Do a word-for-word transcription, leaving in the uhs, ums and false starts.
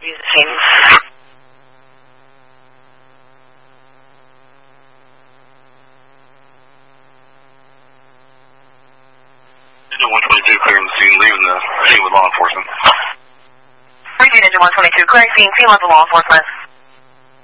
Using. one twenty-two, clearing the scene, leaving the scene with law enforcement. Briefing into one twenty-two, clearing scene, scene with law enforcement.